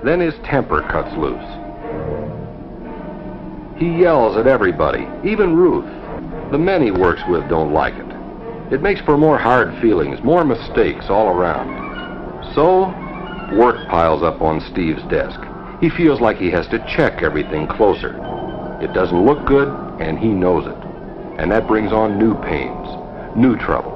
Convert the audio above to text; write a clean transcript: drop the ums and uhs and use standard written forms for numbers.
Then his temper cuts loose. He yells at everybody, even Ruth. The men he works with don't like it. It makes for more hard feelings, more mistakes all around. So, work piles up on Steve's desk. He feels like he has to check everything closer. It doesn't look good, and he knows it. And that brings on new pains, new trouble.